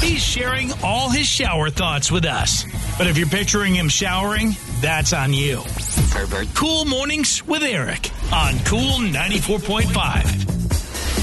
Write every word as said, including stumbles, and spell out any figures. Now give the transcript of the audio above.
He's sharing all his shower thoughts with us. But if you're picturing him showering, that's on you. Pervert. Cool Mornings with Eric on Cool ninety-four point five.